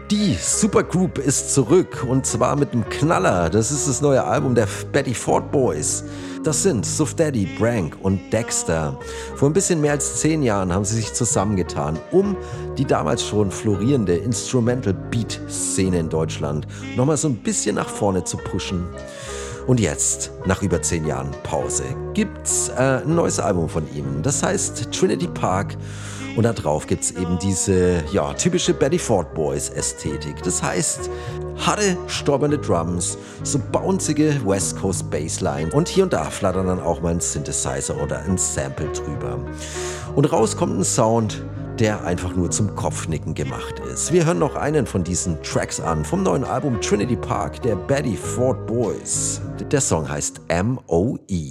Die Supergroup ist zurück und zwar mit einem Knaller. Das ist das neue Album der Betty Ford Boys. Das sind Suf Daddy, Brank und Dexter. Vor ein bisschen mehr als 10 Jahren haben sie sich zusammengetan, um die damals schon florierende Instrumental-Beat-Szene in Deutschland nochmal so ein bisschen nach vorne zu pushen. Und jetzt, nach über 10 Jahren Pause, gibt's ein neues Album von ihm. Das heißt Trinity Park. Und da drauf gibt's eben diese typische Betty Ford Boys Ästhetik. Das heißt, harte, stoppernde Drums, so bounzige West Coast Bassline und hier und da flattern dann auch mal ein Synthesizer oder ein Sample drüber. Und raus kommt ein Sound, der einfach nur zum Kopfnicken gemacht ist. Wir hören noch einen von diesen Tracks an vom neuen Album Trinity Park der Betty Ford Boys. Der Song heißt M.O.E.